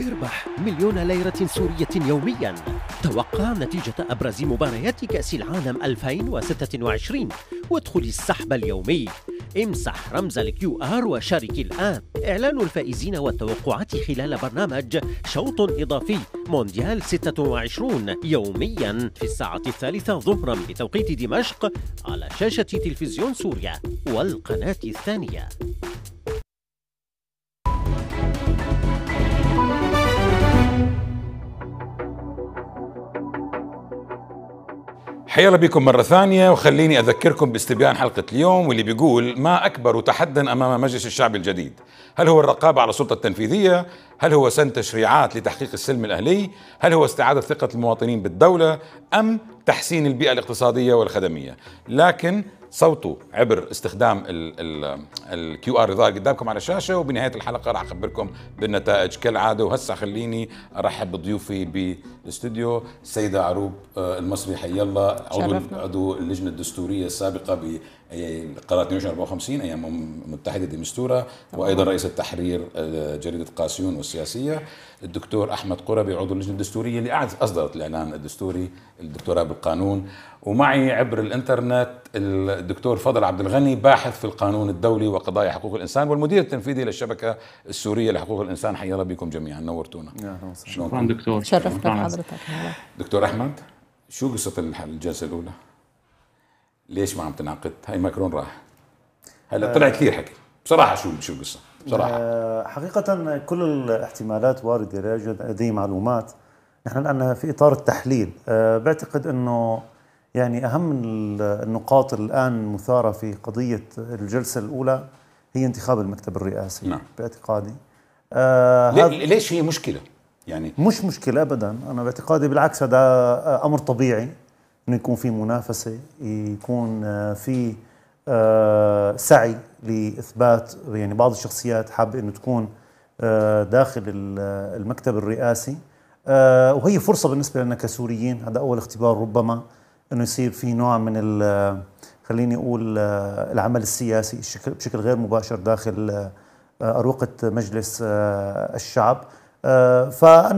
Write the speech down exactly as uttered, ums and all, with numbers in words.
اربح مليون ليرة سورية يوميا. توقع نتيجة أبرز مباريات كأس العالم ألفين وستة وعشرين وادخل السحب اليومي. امسح رمز الكيو آر وشارك الآن. إعلان الفائزين والتوقعات خلال برنامج شوط إضافي مونديال ستة وعشرين يوميا في الساعة الثالثة ظهرا بتوقيت دمشق على شاشة تلفزيون سوريا والقناة الثانية. حيالا بكم مرة ثانية، وخليني أذكركم باستبيان حلقة اليوم واللي بيقول: ما أكبر تحدٍ أمام مجلس الشعب الجديد؟ هل هو الرقابة على السلطة التنفيذية؟ هل هو سن تشريعات لتحقيق السلم الأهلي؟ هل هو استعادة ثقة المواطنين بالدولة؟ أم تحسين البيئة الاقتصادية والخدمية؟ لكن صوته عبر استخدام الكيو ار ظاهر قدامكم على الشاشة، وبنهاية الحلقة راح أخبركم بالنتائج كالعادة. وهسه خليني أرحب بضيوفي بالاستوديو. السيدة عروب المصري، حي الله، عضو عضو اللجنة الدستورية السابقة بقرار اثنين وعشرين أربعة وخمسين أيام متحدة دمستورة، وأيضا رئيس التحرير جريدة قاسيون والسياسية. الدكتور أحمد قربي، عضو اللجنة الدستورية اللي أصدرت الإعلان الدستوري الدكتوراه بالقانون. ومعي عبر الانترنت الدكتور فضل عبد الغني، باحث في القانون الدولي وقضايا حقوق الانسان والمدير التنفيذي للشبكه السوريه لحقوق الانسان. حيا الله بكم جميعا، نورتونا. شكرا دكتور، شرفنا بحضرتك. دكتور احمد، شو قصه الجلسه الاولى؟ ليش ما عم تنعقد؟ هاي ماكرون راح، هلا طلع كثير حكي بصراحه. شو شو القصه بصراحه؟ أه حقيقه كل الاحتمالات وارده، لا يوجد لدي معلومات. نحن الان في اطار التحليل. أه بعتقد انه يعني أهم النقاط الآن مثارة في قضية الجلسة الأولى هي انتخاب المكتب الرئاسي. نعم. باعتقادي آه ليش هي مشكلة؟ يعني مش مشكلة أبدا، أنا باعتقادي بالعكس هذا أمر طبيعي إنه يكون في منافسة، يكون في آه سعي لإثبات يعني بعض الشخصيات حابة إنه تكون آه داخل المكتب الرئاسي. آه وهي فرصة بالنسبة لنا كسوريين، هذا أول اختبار ربما انه يصير في نوع من خليني اقول العمل السياسي بشكل غير مباشر داخل اروقه مجلس الشعب. فانا